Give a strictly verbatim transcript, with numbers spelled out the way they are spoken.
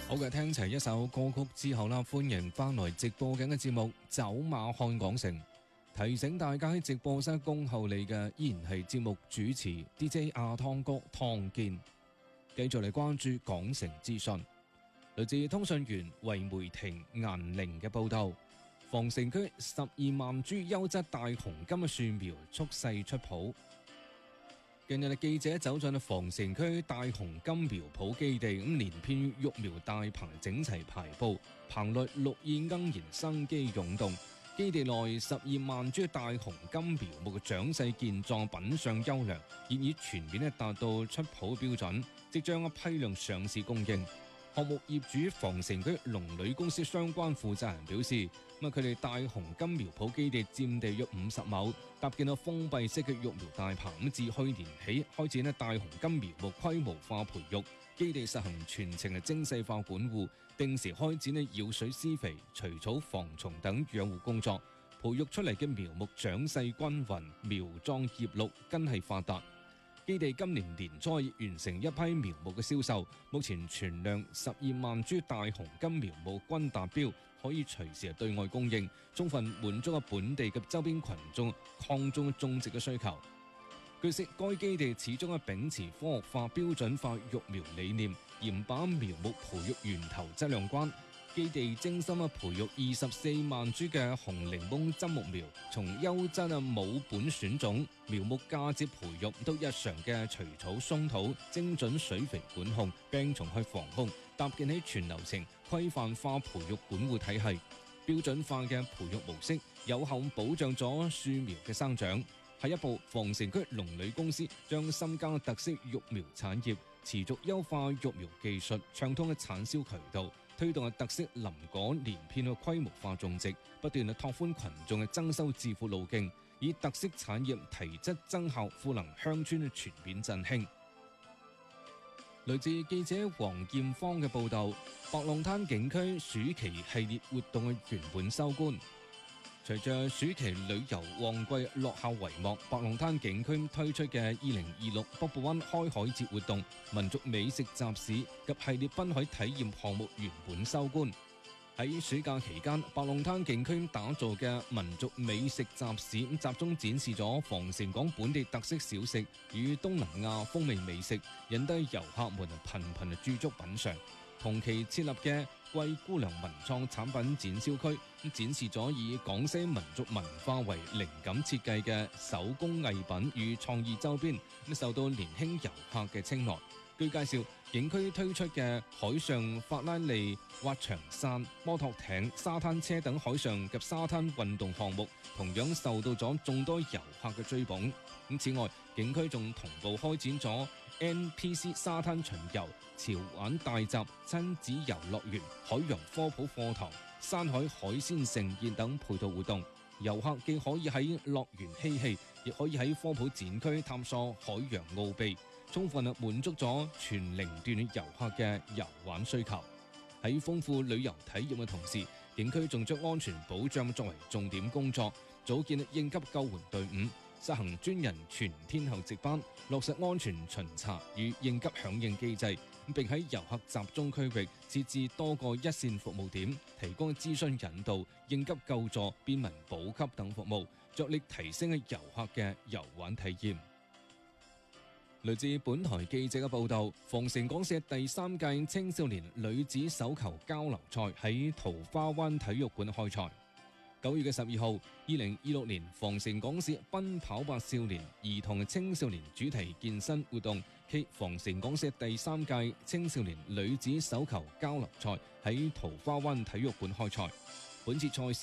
好嘅，聽齊一首歌曲之後啦，歡迎翻來直播緊嘅節目《走馬看港城》。提醒大家喺直播室恭候你嘅依然係節目主持 D J 阿湯哥湯健，繼續嚟關注港城資訊。來自通訊員維梅婷顏玲嘅報道，防城區十二萬株優質大紅金嘅樹苗蓄勢出圃。近日記者走進防城區大紅金苗圃基地，咁連片育苗大棚整齊排布，棚內綠意盎然，生機湧動。基地內十二萬株大紅金苗木嘅長勢健壯，品相優良，現已全面咧達到出圃標準，即將批量上市供應。項目業主防城區龍旅公司相關負責人表示，咁啊佢哋大紅金苗圃基地佔地約五十畝，搭建咗封閉式嘅育苗大棚，咁自去年起開展咧大紅金苗木規模化培育，基地實行全程嘅精細化管護，定時開展咧舀水施肥、除草防蟲等養護工作，培育出嚟嘅苗木長勢均勻，苗壯葉綠，根系發達。基地今年年初完成一批苗木嘅銷售，目前存量十二萬株大紅金苗木均達標，可以隨時對外供應，充分滿足咗本地及周邊群眾擴種種植嘅需求。據悉，該基地始終係秉持科學化、標準化育苗理念，嚴把苗木培育源頭質量關。基地精心培育二十四萬株嘅紅檸檬砧木苗，從優質嘅母本選種、苗木嫁接培育到日常嘅除草鬆土、精準水肥管控、病蟲害防控，搭建起全流程規範化培育管護體系。標準化嘅培育模式，有效保障咗樹苗嘅生長。下一步，防城區龍旅公司將深耕特色育苗產業，持續優化育苗技術，暢通嘅產銷渠道，推動嘅特色林果連片嘅規模化種植，不斷嘅拓寬群眾嘅增收致富路徑，以特色產業提質增效，賦能鄉村嘅全面振興。來自記者黃劍芳嘅報道，白龍灘景區暑期系列活動嘅圓滿收官。隨着暑期旅遊旺季落下帷幕，白龍灘景區推出嘅二零二六北部灣開海節活動、民族美食集市及系列濱海體驗項目圓滿收官。喺暑假期間，白龍灘景區打造嘅民族美食集市集中展示咗防城港本地特色小食與東南亞風味美食，引得遊客們頻頻駐足品嘗。同期設立嘅桂姑娘文創產品展銷區，展示咗以廣西民族文化為靈感設計嘅手工藝品與創意周邊，受到年輕遊客嘅青睞。據介紹，景區推出嘅海上法拉利、滑翔傘、摩托艇、沙灘車等海上及沙灘運動項目，同樣受到咗眾多遊客嘅追捧。此外，景區仲同步開展咗 N P C 沙灘巡遊、潮玩大集、親子遊樂園、海洋科普課堂、山海海鮮盛宴等配套活動。遊客既可以喺樂園嬉戲，亦可以喺科普展區探索海洋奧秘，充分滿足咗全齡段遊客嘅遊玩需求。喺豐富旅遊體驗嘅同時，景區仲將安全保障作為重點工作，組建應急救援隊伍，實行專人全天候值班，落實安全巡查與應急響應機制，並喺遊客集中區域設置多個一線服務點，提供諮詢引導、應急救助、便民補給等服務，着力提升遊客嘅遊玩體驗。來自本台記者嘅報道，防城港市第三屆青少年女子手球交流賽喺桃花灣體育館開賽。九月嘅十二號，二零二六年防城港市奔跑吧少年兒童青少年主題健身活動暨防城港市第三屆青少年女子手球交流賽喺桃花灣體育館開賽。本次賽事